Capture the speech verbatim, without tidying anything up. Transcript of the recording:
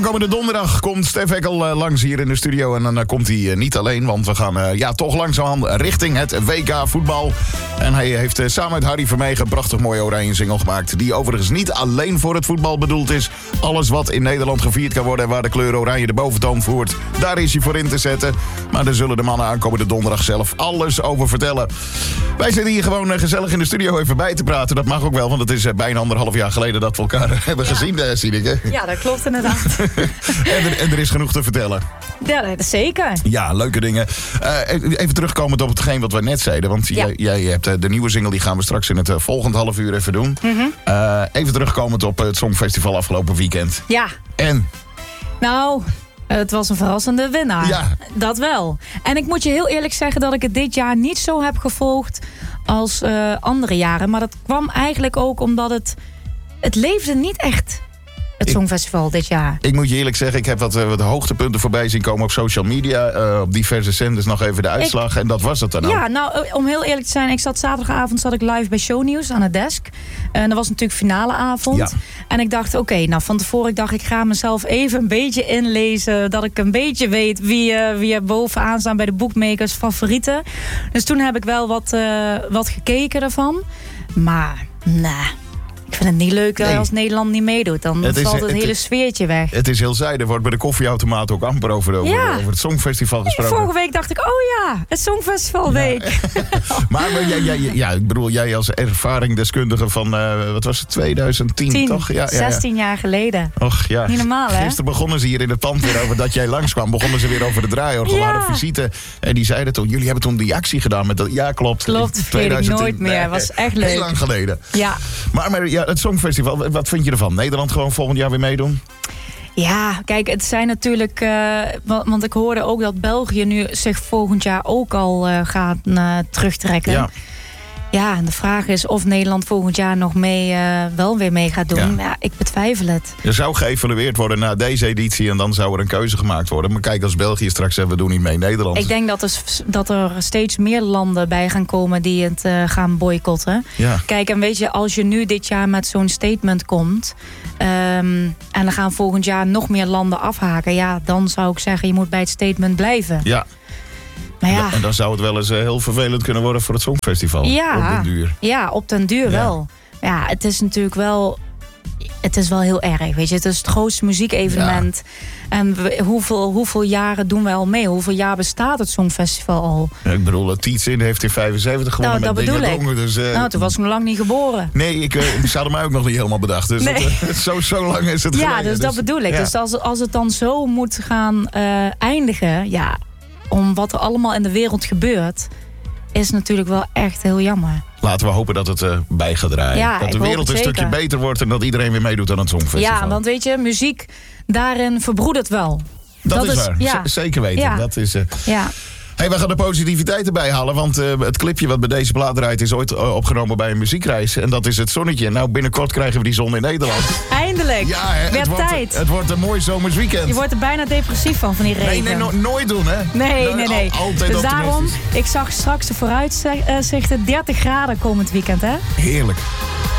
Aankomende donderdag komt Stef Eckel uh, langs hier in de studio. En dan uh, komt hij uh, niet alleen, want we gaan uh, ja, toch langzaam richting het W K voetbal. En hij heeft uh, samen met Harry Vermegen een prachtig mooie oranje single gemaakt. Die overigens niet alleen voor het voetbal bedoeld is. Alles wat in Nederland gevierd kan worden en waar de kleur oranje de boventoon voert, daar is hij voor in te zetten. Maar daar zullen de mannen aankomende donderdag zelf alles over vertellen. Wij zitten hier gewoon uh, gezellig in de studio even bij te praten. Dat mag ook wel, want het is uh, bijna anderhalf jaar geleden dat we elkaar uh, hebben ja. gezien, uh, Sineke. Ja, dat klopt inderdaad. en, er, en er is genoeg te vertellen. Ja, dat is zeker. Ja, leuke dingen. Uh, even terugkomend op hetgeen wat we net zeiden. Want ja. jij, jij hebt uh, de nieuwe single, die gaan we straks in het uh, volgende half uur even doen. Mm-hmm. Uh, even terugkomend op uh, het Songfestival afgelopen weekend. Ja. En? Nou, het was een verrassende winnaar. Ja. Dat wel. En ik moet je heel eerlijk zeggen dat ik het dit jaar niet zo heb gevolgd als uh, andere jaren. Maar dat kwam eigenlijk ook omdat het... Het leefde niet echt... Het Songfestival dit jaar. Ik moet je eerlijk zeggen, ik heb wat, uh, wat hoogtepunten voorbij zien komen op social media. Uh, op diverse zenders nog even de uitslag. Ik, en dat was het dan ook. Ja, nou, om heel eerlijk te zijn. Ik zat zaterdagavond zat ik live bij Shownieuws aan het desk. En dat was natuurlijk finale avond. Ja. En ik dacht, oké, okay, nou van tevoren ik dacht ik ga mezelf even een beetje inlezen. Dat ik een beetje weet wie, uh, wie er bovenaan staan bij de bookmakers favorieten. Dus toen heb ik wel wat, uh, wat gekeken ervan. Maar, nah. Ik vind het niet leuk nee. als Nederland niet meedoet. Dan het valt is, het, het hele sfeertje weg. Het is heel zijde. Er wordt bij de koffieautomaat ook amper over, over, ja. over het Songfestival gesproken. Vorige week dacht ik, oh ja, het Songfestivalweek. Ja. maar maar jij, jij, ja, ik bedoel, jij als ervaringdeskundige van, uh, wat was het, twintig tien, tien, toch? Ja, ja, ja. zestien jaar geleden. Och, ja. Niet normaal, hè? Gisteren begonnen ze hier in het pand weer over dat jij langskwam. Begonnen ze weer over de draaiorgel, ja. waren visite. En die zeiden toen, jullie hebben toen die actie gedaan met dat. Ja, klopt. Klopt, vergeet ik nooit meer. Nee, was echt leuk. Heel lang geleden. Ja. Maar, maar ja, het Songfestival, wat vind je ervan? Nederland gewoon volgend jaar weer meedoen? Ja, kijk, het zijn natuurlijk... Uh, want ik hoorde ook dat België nu zich volgend jaar ook al uh, gaat uh, terugtrekken. Ja. Ja, en de vraag is of Nederland volgend jaar nog mee, uh, wel weer mee gaat doen. Ja. Maar ja, ik betwijfel het. Er zou geëvalueerd worden na deze editie en dan zou er een keuze gemaakt worden. Maar kijk, als België straks zegt, we doen niet mee Nederland. Ik denk dat er, dat er steeds meer landen bij gaan komen die het uh, gaan boycotten. Ja. Kijk, en weet je, als je nu dit jaar met zo'n statement komt... Um, en dan gaan volgend jaar nog meer landen afhaken... ja, dan zou ik zeggen, je moet bij het statement blijven. Ja. Maar ja. En dan zou het wel eens heel vervelend kunnen worden voor het Songfestival. Ja, op den duur. Ja, op den duur ja. wel. Ja, het is natuurlijk wel... Het is wel heel erg, weet je. Het is het grootste muziekevenement. Ja. En we, hoeveel, hoeveel jaren doen wij al mee? Hoeveel jaar bestaat het Songfestival al? Ja, ik bedoel, Tietzin heeft in vijfenzeventig gewonnen nou, met dat bedoel Dingen ik. Dus, uh, nou, toen was ik nog lang niet geboren. Nee, ik uh, ze hadden mij ook nog niet helemaal bedacht. Dus nee. dat, uh, zo, zo lang is het ja, geleden. Dus, dus dat bedoel ik. Ja. Dus als, als het dan zo moet gaan uh, eindigen... ja, om wat er allemaal in de wereld gebeurt... is natuurlijk wel echt heel jammer. Laten we hopen dat het uh, bij gaat draaien. Ja, dat de wereld een stukje beter wordt... en dat iedereen weer meedoet aan het Songfestival. Ja, want weet je, muziek, daarin verbroedert wel. Dat, dat is, is waar, ja. Z- zeker weten. Ja. Dat is, uh... ja. Hey, we gaan de positiviteit erbij halen, want uh, het clipje wat bij deze plaat draait is ooit uh, opgenomen bij een muziekreis. En dat is het zonnetje. Nou, binnenkort krijgen we die zon in Nederland. Eindelijk. Ja, hè, het, wordt, tijd. het wordt een mooi zomers weekend. Je wordt er bijna depressief van, van die regen. Nee, nee no- nooit doen, hè? Nee, no- nee, nee. Al, altijd dus daarom, ik zag straks de vooruitzichten dertig graden komend weekend, hè? Heerlijk.